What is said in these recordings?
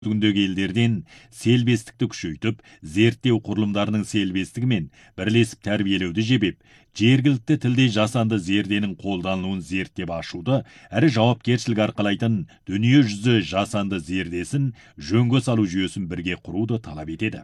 оңтүстігіндегі елдерден селбестікті күшейтіп, зерттеу құрылымдарының селбестігі мен бірлесіп тәрбиелеуді жебеп, жергілікті тілде жасанды зерденің қолданылуын зерттеп ашуды, әрі жауапкершілік арқалайтын дүние жүзі жасанды зердесін жөнге салу жүйесін бірге құруды талап етеді.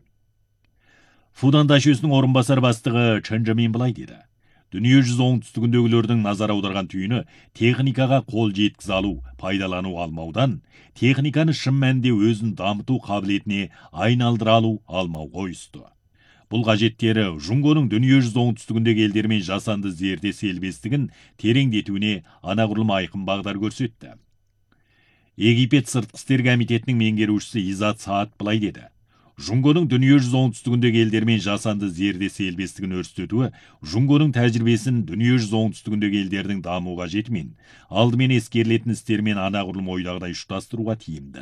Фудан дашесінің орынбасар бастығы Чэнжэмин былай деді: дүние жүзі оңтүстігіндегілердің назар аударған түйіні техникаға қол жеткізе алу, пайдалану алмаудан, техниканы шын мәнінде өзін дамыту қабілетіне айналдыра алу алмауға ойысты. Бұл қажеттері Жұңгоның дүние жүзі оңтүстігіндегі елдермен жасанды зерде селбестігін тереңдетуіне анағұрлым айқын бағдар көрсетті. Египет сыртқы істер комитетінің меңгерушісі Изат Саат былай деді: Жұңгоның дүние жүзі оңтүстігіндегі елдермен жасанды зерде селбестігін өрістетуі Жұңгоның тәжірибесін дүние жүзі оңтүстігіндегі елдердің даму қажетімен, алдымен ескерілетін істермен анағұрлым ойдағыдай ұштастыруға тиімді.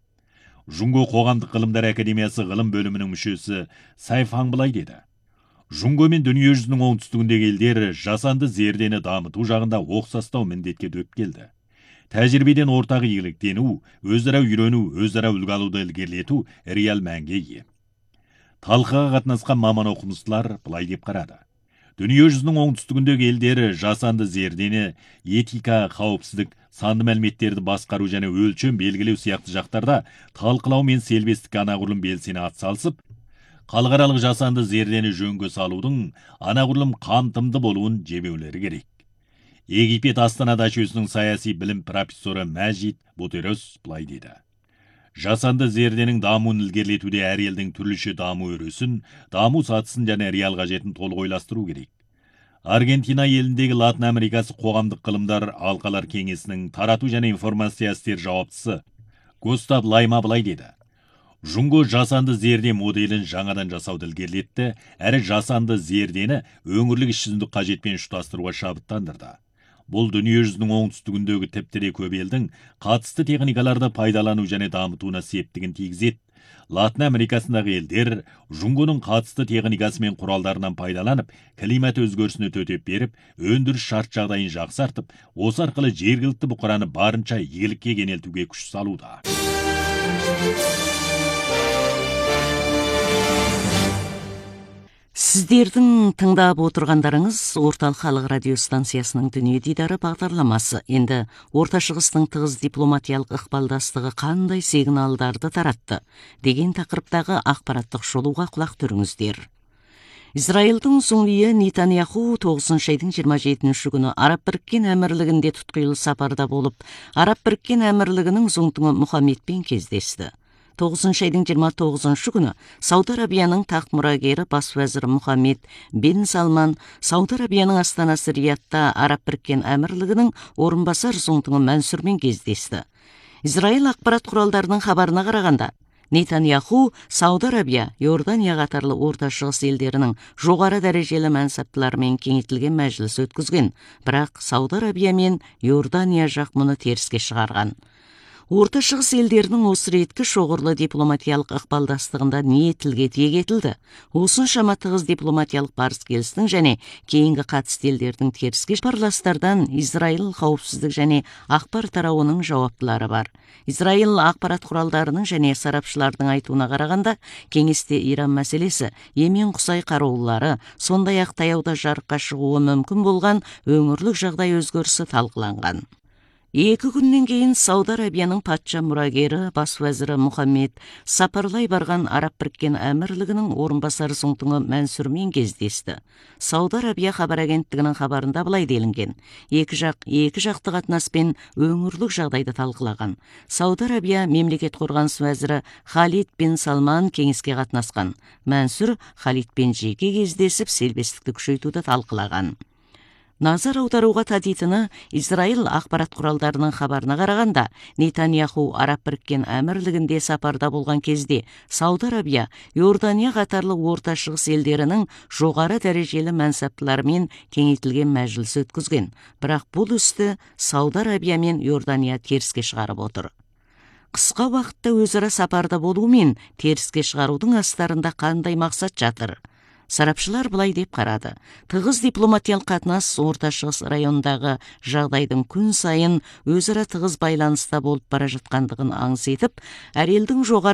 Жұңго қоғамдық ғылымдар академиясы ғылым бөлімінің мүшесі Сайфаң былай деді: Жұңго мен дүние жүзінің оңтүстігіндегі елдер жасанды зердені дамыту жағында оқсастау міндетке дөп келді. Тәжірибеден ортақ игіліктену, өзара үйрену, өзара үлгі алуды ілгерілету реал мәнге ие. Талқыға қатынасқан маман оқымыстылар былай деп қарады: дүние жүзінің оңтүстігіндегі елдері жасанды зердені, этика, қауіпсіздік, санды мәліметтерді басқару және өлшем белгілеу сияқты жақтарда талқылау мен селбестік анағұрлым белсене атсалысып, халықаралық жасанды зердені жөнге салудың анағұрлым қамтымды болуын жебеулері керек. Египет Астана дашесінің саяси білім профессоры Мәжит Бутерос былай деді: жасанды зерденің дамуын ілгерілетуде әр елдің түрліше даму өрісін, даму сатысын және реал қажетін толық ойластыру керек. Аргентина еліндегі Латын Америкасы қоғамдық ғылымдар алқалар кеңесінің тарату және информация істер жауаптысы Густав Лайма былай деді: Жұңго жасанды зерде моделін жаңадан жасауды ілгерілетті, әрі жасанды зердені өңірлік іс-жүзіндік қажетпен ұштастыруға шабыттандырды. Бұл дүние жүзінің оңтүстігіндегі тіпті көп елдің қатысты техникаларды пайдалану және дамытуына септігін тигізеді. Латын Америкасындағы елдер Жұңгоның қатысты техникасы мен құралдарынан пайдаланып, климат өзгерісіне төтеп беріп, өндіріс шарт жағдайын жақсартып, осы арқылы жергілікті бұқараны барынша игілікке кенелтуге күш салуда. Сіздердің тыңдап отырғандарыңыз Орталық халық радио станциясының дүние дидары бағдарламасы. Енді Орта Шығыстың тығыз дипломатиялық ықпалдастығы қандай сигналдарды таратты деген тақырыптағы ақпараттық шолуға құлақ түріңіздер. Израилдің соңлиі Нетаньяху 9 айдың 27 күні Араб Біріккен Әмірлігінде тұтқиылы сапарда болып, Араб Біріккен Әмірлігінің зоңтыңы Мұхаммедпен кездесті. 9 айдың 29 күні Сауд Арабияның тақ мұрагері бас уәзірі Мұхаммед бен Салман Сауд Арабияның астанасы Риядта Араб Біріккен Әмірлігінің орынбасар зоңтыңы Мәнсүрмен кездесті. Израил ақпарат құралдарының хабарына қарағанда, Нетаньяху Сауд Арабия, Иордания қатарлы Орта Шығыс елдерінің жоғары дәрежелі мәнсаптыларымен кеңейтілген мәжіліс өткізген, бірақ Сауд Арабия мен Иордания жақ мұны теріске шығарған. Орта Шығыс елдерінің осы реткі шоғырлы дипломатиялық ықпалдастығында не тілге тиек етілді? Осыншама тығыз дипломатиялық барыс келістің және кейінгі қатысты елдердің теріске барластардан Израил қауіпсіздік және ақпар тарауының жауаптылары бар. Израил ақпарат құралдарының және сарапшылардың айтуына қарағанда, кеңесте Иран мәселесі, Йемен құсай қарулары, сондай-ақ таяуда жарыққа шығуы мүмкін болған өңірлік жағдай өзгерісі талқыланған. 2 күннен кейін Сауд Арабияның патша мұрагері бас уәзірі Мұхаммед сапарлай барған Араб Біріккен Әмірлігінің орынбасары зоңтыңы Мәнсүрмен кездесті. Сауд Арабия хабар агенттігінің хабарында былай делінген: екі жақты қатынаспен өңірлік жағдайды талқылаған. Сауд Арабия мемлекет қорғаныс уәзірі Халид бен Салман кеңеске қатынасқан. Мәнсүр Халидпен жеке кездесіп селбестікті күшейтуді талқылаған. Назар аударуға тадейтіні Израил ақпарат құралдарының хабарына қарағанда, Нетаньяху Араб Біріккен Әмірлігінде сапарда болған кезде Сауд Арабия, Иордания қатарлы Орта Шығыс елдерінің жоғары дәрежелі мәнсаптыларымен кеңейтілген мәжіліс өткізген. Бірақ бұл істі Сауд Арабия мен Иордания теріске шығарып отыр. Қысқа уақытта өзара сапарда болу мен теріске шығарудың астарында қандай мақсат жатыр? Сарапшылар былай деп қарады. Тығыз дипломатиялық қатынас Орта Шығыс райондағы жағдайдың күн сайын өзара тығыз байланыста болып бара жатқандығын аңыс етіп, әр елдің жоғары